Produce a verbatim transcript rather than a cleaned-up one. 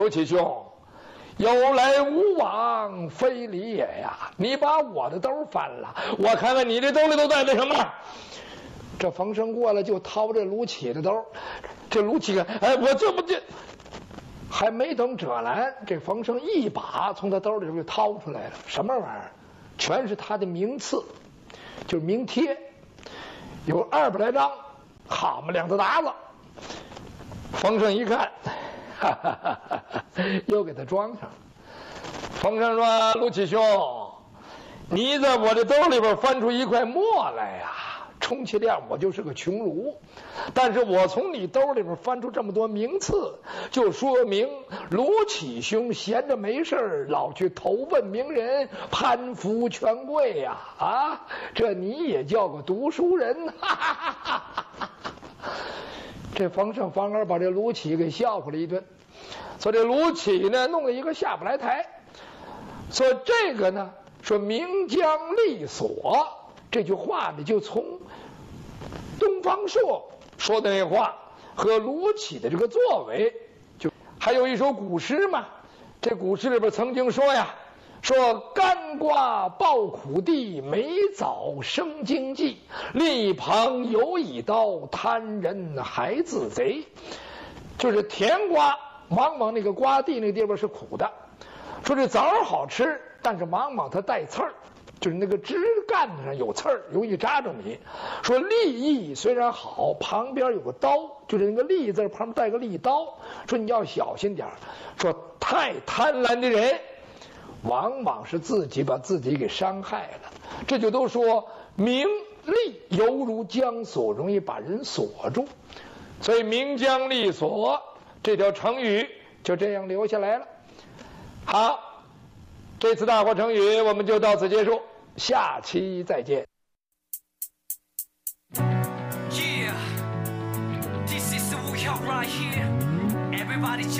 刘启兄，有来无往非礼也呀！你把我的兜翻了，我看看你这兜里都带着什么。这冯生过来就掏这卢启的兜，这卢启看，哎，我这不这还没等遮拦，这冯生一把从他兜里就掏出来了，什么玩意儿？全是他的名次，就是名帖，有二百来张，好嘛，两大沓子。冯生一看，哈哈哈哈，又给他装上了。冯生说：“卢启兄，你在我这兜里边翻出一块墨来呀、啊，充其量我就是个穷儒，但是我从你兜里边翻出这么多名次，就说明卢启兄闲着没事老去投奔名人，攀附权贵呀！啊，这你也叫个读书人！”哈哈哈哈哈！这冯胜反而把这卢启给笑话了一顿，说这卢启呢弄了一个下不来台，说这个呢说名将利所这句话呢就从东方朔说的那话和卢启的这个作为，就还有一首古诗嘛，这古诗里边曾经说呀，说干瓜抱苦地，梅枣生荆棘，另一旁有一刀，贪人还自贼。就是甜瓜，往往那个瓜地那个地方是苦的，说这枣好吃，但是往往它带刺儿，就是那个枝干上有刺儿，容易扎着你。说利益虽然好，旁边有个刀，就是那个利字旁边带个利刀，说你要小心点。说太贪婪的人往往是自己把自己给伤害了，这就都说名利犹如将锁，容易把人锁住，所以名将利锁这条成语就这样留下来了。好，这次大话成语我们就到此结束，下期再见。 Yeah, this is the Wu Right here. Everybody